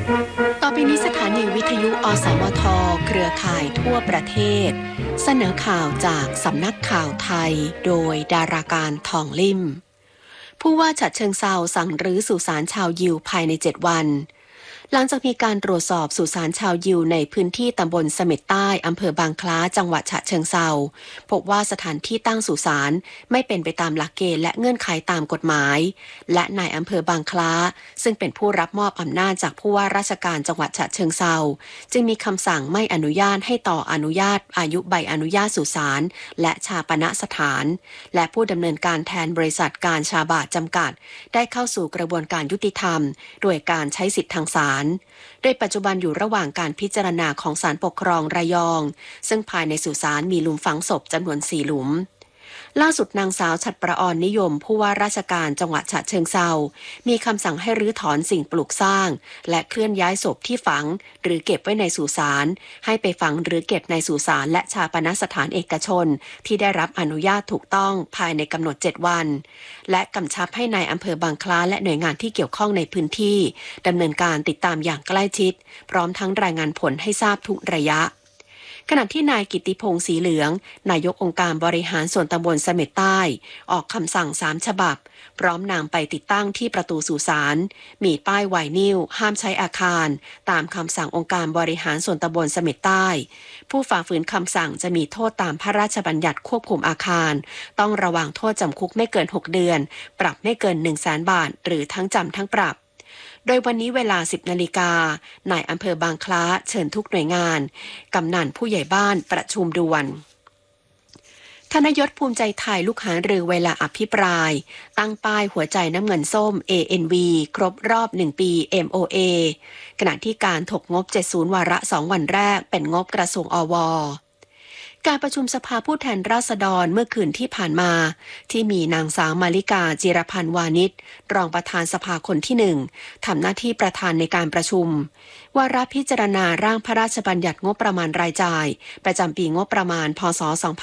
ต่อไปนี้สถานีวิทยุอสมทเครือข่ายทั่วประเทศเสนอข่าวจากสำนักข่าวไทยโดยดาราการทองลิ่มผู้ว่าฉะเชิงเทราสั่งรื้อสุสานชาวยิวภายใน7 วันหลังจากมีการตรวจสอบสุสานชาวยิวในพื้นที่ตำบลเสม็ดใต้อำเภอบางคล้าจังหวัดฉะเชิงเทราพบว่าสถานที่ตั้งสุสานไม่เป็นไปตามหลักเกณฑ์และเงื่อนไขตามกฎหมายและนายอำเภอบางคล้าซึ่งเป็นผู้รับมอบอำนาจจากผู้ว่าราชการจังหวัดฉะเชิงเทราจึงมีคำสั่งไม่อนุญาตให้ต่ออนุญาตอายุใบอนุญาตสุสานและชาปนสถานและผู้ดำเนินการแทนบริษัทการชาบาทจำกัดได้เข้าสู่กระบวนการยุติธรรมโดยการใช้สิทธิทางศาลโดยปัจจุบันอยู่ระหว่างการพิจารณาของศาลปกครองระยองซึ่งภายในสุสานมีหลุมฝังศพจำนวน4 หลุมล่าสุดนางสาวฉัตรประออนนิยมผู้ว่าราชการจังหวัดฉะเชิงเทรามีคำสั่งให้รื้อถอนสิ่งปลูกสร้างและเคลื่อนย้ายศพที่ฝังหรือเก็บไว้ในสุสานให้ไปฝังหรือเก็บในสุสานและชาปนสถานเอกชนที่ได้รับอนุญาตถูกต้องภายในกำหนด7 วันและกำชับให้นายอำเภอบางคล้าและหน่วยงานที่เกี่ยวข้องในพื้นที่ดำเนินการติดตามอย่างใกล้ชิดพร้อมทั้งรายงานผลให้ทราบทุกระยะขณะที่นายกิตติพงษ์ศรีเหลืองนายกองค์การบริหารส่วนตำบลเสม็ดใต้ออกคำสั่ง3 ฉบับพร้อมนำไปติดตั้งที่ประตูสุสานมีป้ายไวนิลห้ามใช้อาคารตามคำสั่งองค์การบริหารส่วนตำบลเสม็ดใต้ผู้ฝ่าฝืนคำสั่งจะมีโทษตามพระราชบัญญัติควบคุมอาคารต้องระวางโทษจำคุกไม่เกิน6 เดือนปรับไม่เกิน 100,000 บาทหรือทั้งจำทั้งปรับโดยวันนี้เวลา 10 นาฬิกานายอำเภอบางคล้าเชิญทุกหน่วยงานกำนันผู้ใหญ่บ้านประชุมด่วนธนยศภูมิใจไทยลูกหารือเวลาอภิปรายตั้งป้ายหัวใจน้ำเงินส้ม ANV ครบรอบ1 ปี MOA ขณะที่การถกงบ70 วาระ 2 วันแรกเป็นงบกระทรวงอว.การประชุมสภาผู้แทนราษฎรเมื่อคืนที่ผ่านมาที่มีนางสาวมาลิกาจิรพันธ์วานิชรองประธานสภาคนที่1ทำหน้าที่ประธานในการประชุมวาระพิจารณาร่างพระราชบัญญัติงบประมาณรายจ่ายประจำปีงบประมาณพศ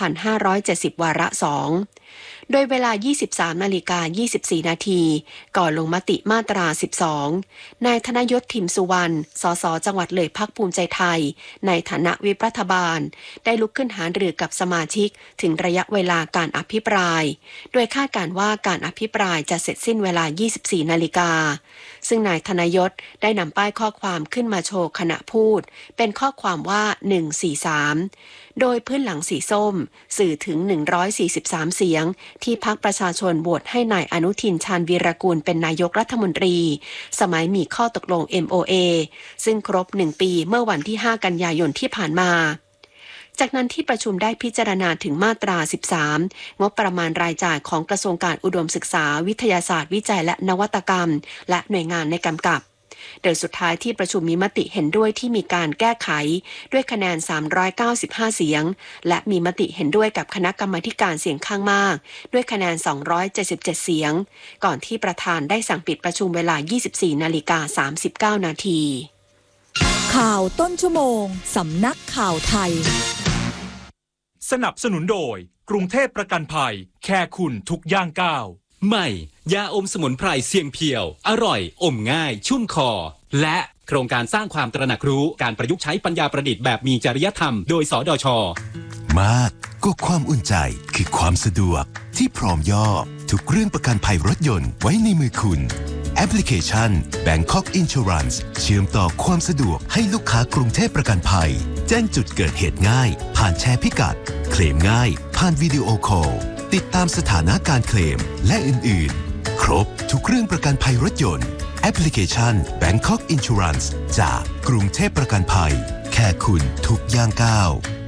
2570 วาระ 2โดยเวลา 23:24 นาทีก่อนลงมติมาตรา 12 นายธนยศ ทิมสุวรรณ สส จังหวัดเลยพรรคภูมิใจไทยในฐานะวิปรัฐบาลได้ลุกขึ้นหารือกับสมาชิกถึงระยะเวลาการอภิปรายโดยคาดการณ์ว่าการอภิปรายจะเสร็จสิ้นเวลา 24 นาฬิกาซึ่งนายธนยศได้นำป้ายข้อความขึ้นมาโชว์ขณะพูดเป็นข้อความว่า 143 โดยพื้นหลังสีส้มสื่อถึง143 เสียงที่พรรคประชาชนโหวตให้นายอนุทินชาญวีรกูลเป็นนายกรัฐมนตรีสมัยมีข้อตกลง MOA ซึ่งครบ1 ปีเมื่อวันที่ 5 กันยายนที่ผ่านมาจากนั้นที่ประชุมได้พิจารณาถึงมาตรา 13 งบประมาณรายจ่ายของกระทรวงการอุดมศึกษาวิทยาศาสตร์วิจัยและนวัตกรรมและหน่วยงานในกำกับโดยสุดท้ายที่ประชุมมีมติเห็นด้วยที่มีการแก้ไขด้วยคะแนน395 เสียงและมีมติเห็นด้วยกับคณะกรรมาการเสียงข้างมากด้วยคะแนน277 เสียงก่อนที่ประธานได้สั่งปิดประชุมเวลา 24:39 นาทีข่าวต้นชั่วโมงสำนักข่าวไทยสนับสนุนโดยกรุงเทพประกันภัยแค่คุณทุกย่างก้าวใหม่ยาอมสมุนไพรเสียงเพียวอร่อยอมง่ายชุ่มคอและโครงการสร้างความตระหนักรู้การประยุกต์ใช้ปัญญาประดิษฐ์แบบมีจริยธรรมโดยสดช. มากก็ความอุ่นใจคือความสะดวกที่พร้อมย่อทุกเรื่องประกันภัยรถยนต์ไว้ในมือคุณแอปพลิเคชัน Bangkok Insurance เชื่อมต่อความสะดวกให้ลูกค้ากรุงเทพประกันภัยแจ้งจุดเกิดเหตุง่ายผ่านแชร์พิกัดเคลมง่ายผ่านวิดีโอคอลติดตามสถานะการเคลมและอื่นๆครบทุกเรื่องประกันภัยรถยนต์แอปพลิเคชัน Bangkok Insurance จากกรุงเทพประกันภัยแค่คุณทุกย่างก้าว